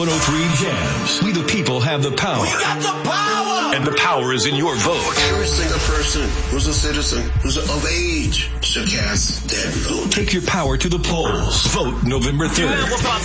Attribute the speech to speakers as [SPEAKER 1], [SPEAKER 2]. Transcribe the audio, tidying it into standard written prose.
[SPEAKER 1] 103 Jams. We the people have the power.
[SPEAKER 2] We got the power!
[SPEAKER 1] And the power is in your vote.
[SPEAKER 3] Every single person who's a citizen, who's of age, should cast their vote.
[SPEAKER 1] Take your power to the polls. Vote November 3rd.